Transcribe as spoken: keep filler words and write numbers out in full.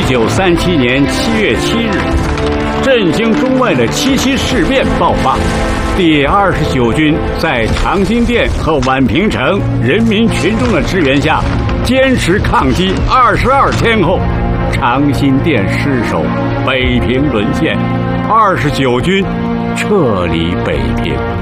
九三七年七月七日，震惊中外的七七事变爆发。第二十九军在长辛店和宛平城人民群众的支援下，坚持抗击二十二天后，长辛店失守，北平沦陷，二十九军撤离北平。